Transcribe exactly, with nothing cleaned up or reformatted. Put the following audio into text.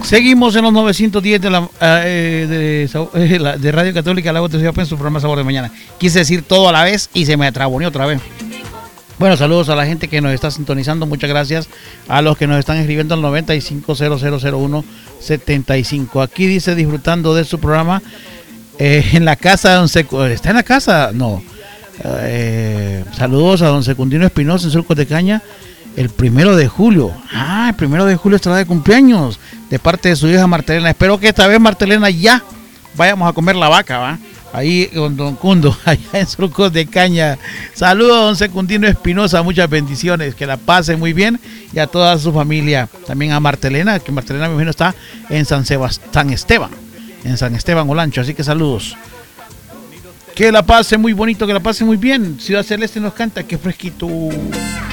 Seguimos en los novecientos diez de, la, eh, de, eh, de Radio Católica La Voz de Ciudad en su programa Sabor de Mañana. Quise decir todo a la vez y se me atraboneó otra vez. Bueno, saludos a la gente que nos está sintonizando. Muchas gracias a los que nos están escribiendo al noventa y cinco cero cero cero uno setenta y cinco. Aquí dice disfrutando de su programa eh, en la casa de don Secu. ¿Está en la casa? No. Eh, saludos a don Secundino Espinosa en Surcos de Caña. El primero de julio. Ah, el primero de julio estará de cumpleaños de parte de su hija Martelena. Espero que esta vez, Martelena, ya vayamos a comer la vaca, ¿va? Ahí con don Cundo, allá en Surcos de Caña. Saludos a don Secundino Espinosa, muchas bendiciones, que la pase muy bien y a toda su familia. También a Martelena, que Martelena me imagino está en San Sebastián, San Esteban, en San Esteban Olancho, así que saludos. Que la pase muy bonito, que la pase muy bien. Ciudad Celeste nos canta, que fresquito.